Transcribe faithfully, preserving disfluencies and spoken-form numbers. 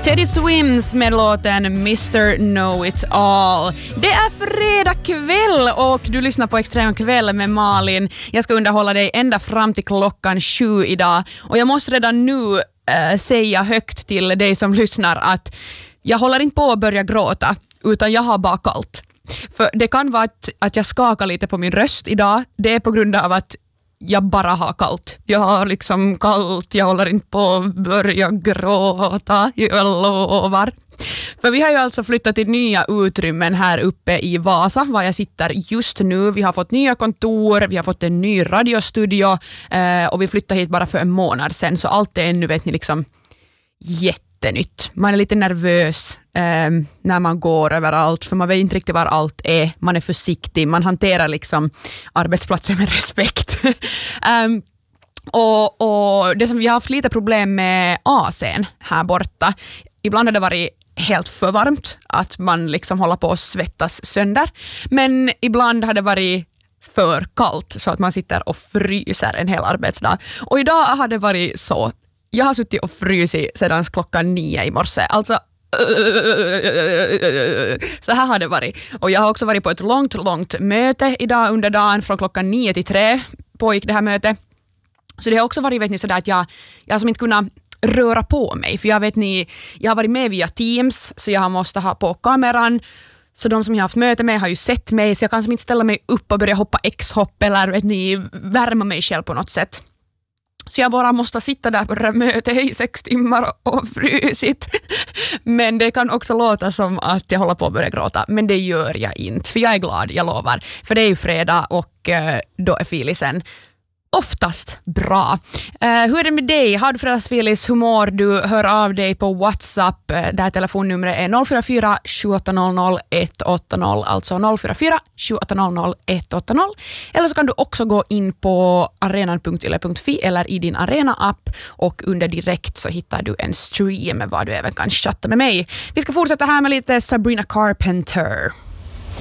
Teddy Swims med låten mister Know It All. Det är fredag kväll och du lyssnar på Extrem kväll med Malin. Jag ska underhålla dig ända fram till klockan sju idag. Och jag måste redan nu äh, säga högt till dig som lyssnar att jag håller inte på att börja gråta, utan jag har bara kallt. För det kan vara att, att jag skakar lite på min röst idag. Det är på grund av att jag bara har kallt. Jag har liksom kallt, jag håller inte på att börja gråta, jag lovar. För vi har ju alltså flyttat till nya utrymmen här uppe i Vasa, var jag sitter just nu. Vi har fått nya kontor, vi har fått en ny radiostudio eh, och vi flyttade hit bara för en månad sedan. Så allt är ännu, vet ni, liksom jättenytt. Man är lite nervös eh, när man går överallt, för man vet inte riktigt var allt är. Man är försiktig, man hanterar liksom arbetsplatsen med respekt. um, och, och det som vi har haft lite problem med A C:n här borta. Ibland har det varit helt för varmt, att man liksom håller på att svettas sönder. Men ibland har det varit för kallt så att man sitter och fryser en hel arbetsdag. Och idag har det varit så. Jag har suttit och frysit sedan klockan nio i morse. Alltså, så här har det varit. Och jag har också varit på ett långt, långt möte idag under dagen. Från klockan nio till tre pågick det här mötet. Så det har också varit, vet ni, sådär att jag, jag har som inte kunnat röra på mig. För jag vet ni, jag har varit med via Teams, så jag måste ha på kameran. Så de som jag har haft möte med har ju sett mig, så jag kan som inte ställa mig upp och börja hoppa X-hopp eller, vet ni, värma mig själv på något sätt. Så jag bara måste sitta där på det här mötet i sex timmar och frysit. Men det kan också låta som att jag håller på att börja gråta. Men det gör jag inte, för jag är glad, jag lovar. För det är ju fredag och uh, då är filisen oftast bra. Uh, hur är det med dig? Har du fredagsfilis? Hur mår du? Hör av dig på WhatsApp. Uh, där telefonnumret är noll fyra fyra sju åtta noll noll ett åtta noll, alltså noll fyra fyra sju åtta noll noll ett åtta noll. Eller så kan du också gå in på arenan punkt yle punkt fi eller i din Arena-app, och under direkt så hittar du en stream var du även kan chatta med mig. Vi ska fortsätta här med lite Sabrina Carpenter.